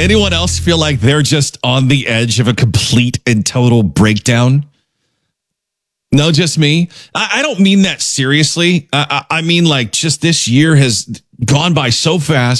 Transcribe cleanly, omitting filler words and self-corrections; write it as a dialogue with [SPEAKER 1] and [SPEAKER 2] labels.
[SPEAKER 1] Anyone else feel like they're just on the edge of a complete and total breakdown? No, just me. I don't mean that seriously. I mean, like, just this year has gone by so fast.